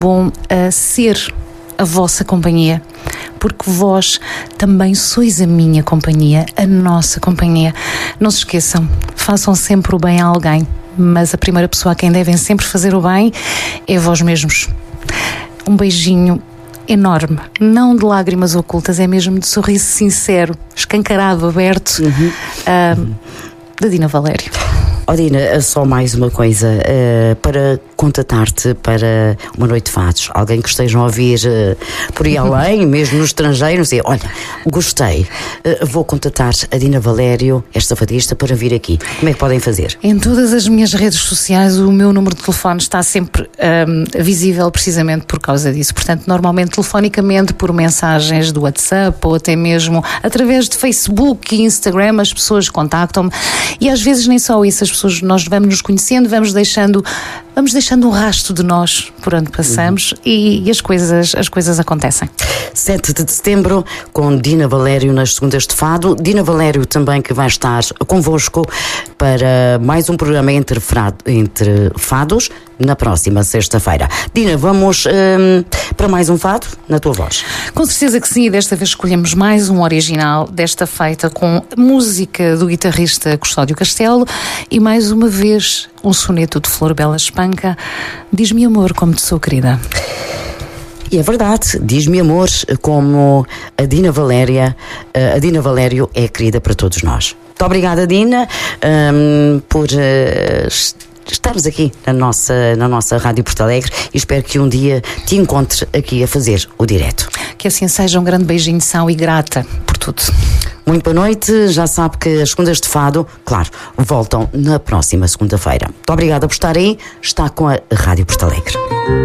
bom ser a vossa companhia, porque vós também sois a minha companhia, a nossa companhia. Não se esqueçam, façam sempre o bem a alguém, mas a primeira pessoa a quem devem sempre fazer o bem é vós mesmos. Um beijinho enorme, não de lágrimas ocultas, é mesmo de sorriso sincero, escancarado, aberto, da Dina Valério. Oh Dina, só mais uma coisa, para contatar-te para uma noite de fados, alguém que esteja a ouvir por aí além, mesmo no estrangeiro, não sei, olha, gostei, vou contatar a Dina Valério, esta fadista, para vir aqui. Como é que podem fazer? Em todas as minhas redes sociais o meu número de telefone está sempre visível precisamente por causa disso, portanto normalmente telefonicamente, por mensagens do WhatsApp ou até mesmo através de Facebook e Instagram as pessoas contactam-me e às vezes nem só isso, as pessoas, nós vamos nos conhecendo, vamos deixando um rastro de nós por onde passamos e as coisas acontecem. 7 de setembro com Dina Valério nas segundas de fado. Dina Valério também que vai estar convosco para mais um programa entre fados na próxima sexta-feira. Dina, vamos para mais um fado na tua voz? Com certeza que sim, e desta vez escolhemos mais um original, desta feita com música do guitarrista Custódio Castelo e mais uma vez um soneto de Flor Bela Espanca. Diz-me amor como te sou querida. E é verdade, diz-me amor como a Dina Valério é querida para todos nós. Muito obrigada, Dina, por estarmos aqui na nossa Rádio Porto Alegre e espero que um dia te encontre aqui a fazer o direto. Que assim seja, um grande beijinho de são e grata por tudo. Muito boa noite, já sabe que as segundas de fado, claro, voltam na próxima segunda-feira. Muito obrigada por estar aí, está com a Rádio Porto Alegre.